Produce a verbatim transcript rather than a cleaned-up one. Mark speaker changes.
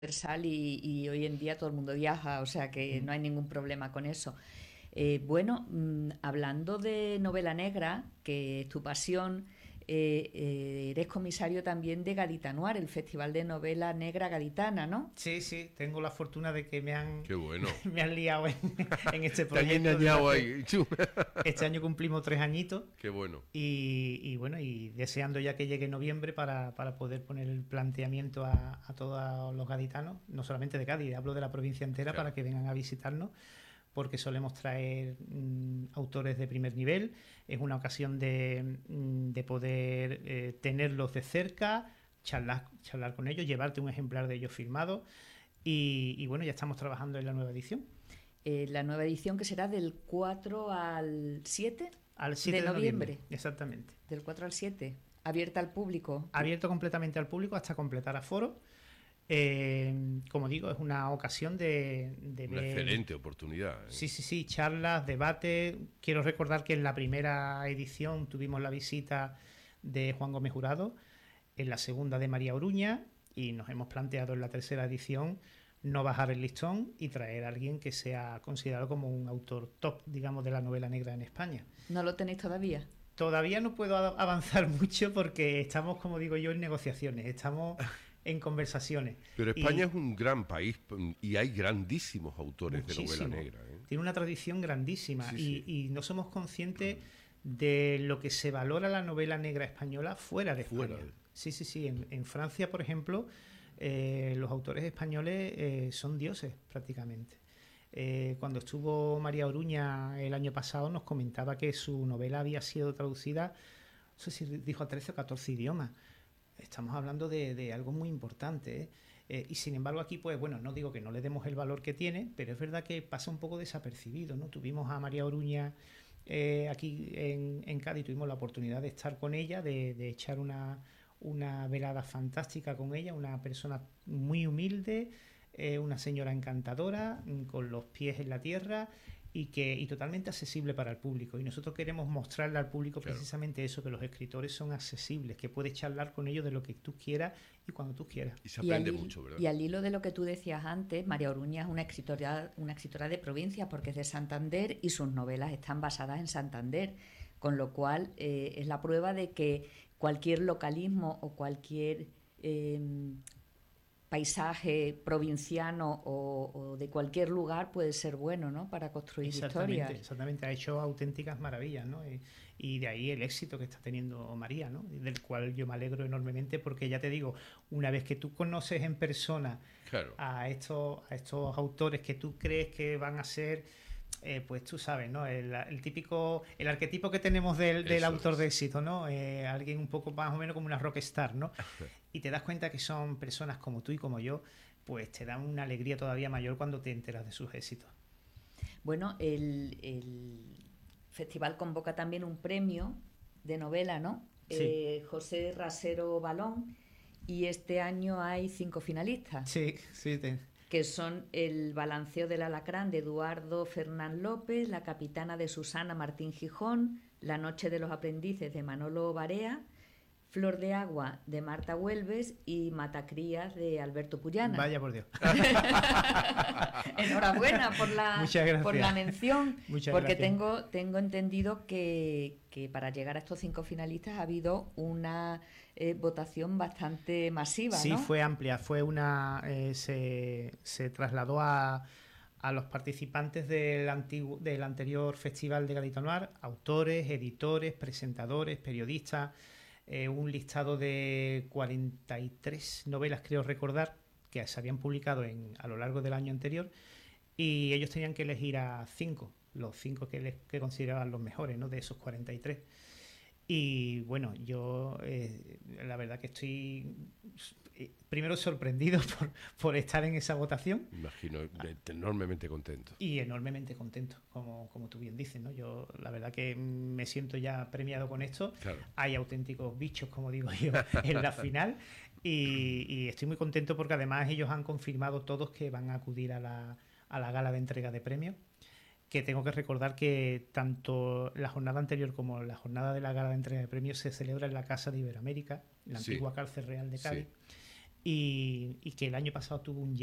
Speaker 1: universal y, y hoy en día todo el mundo viaja, o sea que
Speaker 2: Mm.
Speaker 1: no hay ningún problema con eso. Eh, bueno, mm, hablando de novela negra, que es tu pasión, eh, eh, eres comisario también de Gaditanuar, el Festival de Novela Negra Gaditana, ¿no?
Speaker 2: Sí, sí, tengo la fortuna de que me han,
Speaker 3: Qué bueno.
Speaker 2: me han liado en, en este
Speaker 3: Te han
Speaker 2: proyecto. desde
Speaker 3: engañado
Speaker 2: hace-
Speaker 3: ahí. Chu.
Speaker 2: Este año cumplimos tres añitos
Speaker 3: Qué bueno.
Speaker 2: y, y bueno, y deseando ya que llegue noviembre para, para poder poner el planteamiento a, a todos los gaditanos, no solamente de Cádiz, hablo de la provincia entera,
Speaker 3: Claro.
Speaker 2: para que vengan a visitarnos, porque solemos traer mm, autores de primer nivel. Es una ocasión de, mm, de poder eh, tenerlos de cerca, charlar, charlar con ellos, llevarte un ejemplar de ellos firmado y, y bueno, ya estamos trabajando en la nueva edición.
Speaker 1: Eh, la nueva edición que será del cuatro al siete
Speaker 2: Al siete
Speaker 1: de
Speaker 2: de
Speaker 1: noviembre.
Speaker 2: noviembre. Exactamente.
Speaker 1: Del cuatro al siete, abierta al público.
Speaker 2: Abierto completamente al público hasta completar aforo. Eh, como digo, es una ocasión de, de
Speaker 3: Una
Speaker 2: ver...
Speaker 3: excelente oportunidad. ¿eh?
Speaker 2: Sí, sí, sí, charlas, debates. Quiero recordar que en la primera edición tuvimos la visita de Juan Gómez Jurado, en la segunda de María Oruña, y nos hemos planteado en la tercera edición no bajar el listón y traer a alguien que sea considerado como un autor top, digamos, de la novela negra en España.
Speaker 1: ¿No lo tenéis todavía?
Speaker 2: Todavía no puedo a- avanzar mucho porque estamos, como digo yo, en negociaciones, estamos en conversaciones.
Speaker 3: Pero
Speaker 2: Y
Speaker 3: España es un gran país y hay grandísimos autores de
Speaker 2: muchísimo.
Speaker 3: novela negra. ¿eh?
Speaker 2: Tiene una tradición grandísima
Speaker 3: Sí,
Speaker 2: y,
Speaker 3: sí.
Speaker 2: y no somos conscientes de lo que se valora la novela negra española fuera de España.
Speaker 3: Fuera de-
Speaker 2: Sí, sí, sí. En, en Francia, por ejemplo, eh, los autores españoles eh, son dioses prácticamente. Eh, cuando estuvo María Oruña el año pasado nos comentaba que su novela había sido traducida, no sé si dijo a trece o catorce idiomas. Estamos hablando de, de algo muy importante, ¿eh? Eh, y sin embargo aquí, pues bueno, no digo que no le demos el valor que tiene, pero es verdad que pasa un poco desapercibido, ¿no? Tuvimos a María Oruña eh, aquí en, en Cádiz, tuvimos la oportunidad de estar con ella, de, de echar una, una velada fantástica con ella, una persona muy humilde, eh, una señora encantadora, mm, con los pies en la tierra y que y totalmente accesible para el público. Y nosotros queremos mostrarle al público
Speaker 3: Claro.
Speaker 2: precisamente eso, que los escritores son accesibles, que puedes charlar con ellos de lo que tú quieras y cuando tú quieras.
Speaker 3: Y se
Speaker 1: Y al,
Speaker 3: aprende
Speaker 1: hil-
Speaker 3: mucho, ¿verdad?
Speaker 1: y al hilo de lo que tú decías antes, María Oruña es una escritora, una escritora de provincia porque es de Santander y sus novelas están basadas en Santander, con lo cual eh, es la prueba de que cualquier localismo o cualquier eh, paisaje provinciano o, o de cualquier lugar puede ser bueno, ¿no? Para construir
Speaker 2: Exactamente,
Speaker 1: historias.
Speaker 2: exactamente, ha hecho auténticas maravillas, ¿no? Y, y de ahí el éxito que está teniendo María, ¿no? Y del cual yo me alegro enormemente porque ya te digo, una vez que tú conoces en persona
Speaker 3: Claro.
Speaker 2: a estos, a estos autores que tú crees que van a ser, eh, pues tú sabes, ¿no? El, el típico, el arquetipo que tenemos del, del
Speaker 3: Eso
Speaker 2: autor
Speaker 3: es.
Speaker 2: de éxito, ¿no? Eh, alguien un poco más o menos como una rockstar, ¿no? Y te das cuenta que son personas como tú y como yo, pues te dan una alegría todavía mayor cuando te enteras de sus éxitos.
Speaker 1: Bueno, el, el festival convoca también un premio de novela, ¿no?
Speaker 2: Sí.
Speaker 1: Eh, José Rasero Balón, y este año hay cinco finalistas,
Speaker 2: Sí, sí, te-
Speaker 1: que son El balanceo del alacrán de Eduardo Fernán López, La capitana de Susana Martín Gijón, La noche de los aprendices de Manolo Barea, Flor de agua de Marta Huelves y Matacrías de Alberto Puyana.
Speaker 2: Vaya por Dios.
Speaker 1: Enhorabuena por la,
Speaker 2: Muchas gracias.
Speaker 1: por la mención,
Speaker 2: Muchas
Speaker 1: porque
Speaker 2: gracias.
Speaker 1: tengo, tengo entendido que, que para llegar a estos cinco finalistas ha habido una eh, votación bastante masiva,
Speaker 2: Sí,
Speaker 1: ¿no?
Speaker 2: fue amplia, fue una eh, se, se trasladó a, a los participantes del antiguo, del anterior Festival de Gaditanuar, autores, editores, presentadores, periodistas, eh, un listado de cuarenta y tres novelas, creo recordar, que se habían publicado en, a lo largo del año anterior, y ellos tenían que elegir a cinco, los cinco que, les, que consideraban los mejores, ¿no? De esos cuarenta y tres. Y bueno, yo eh, la verdad que estoy eh, primero sorprendido por, por estar en esa votación
Speaker 3: Me imagino, eh, enormemente contento.
Speaker 2: y enormemente contento, como, como tú bien dices, ¿no? Yo la verdad que me siento ya premiado con esto.
Speaker 3: Claro.
Speaker 2: Hay auténticos bichos, como digo yo, en la final y, y estoy muy contento porque además ellos han confirmado todos que van a acudir a la, a la gala de entrega de premios, que tengo que recordar que tanto la jornada anterior como la jornada de la gala de entrega de premios se celebra en la Casa de Iberoamérica, la
Speaker 3: Sí.
Speaker 2: antigua cárcel real de Cádiz.
Speaker 3: Sí.
Speaker 2: y, y que el año pasado tuvo un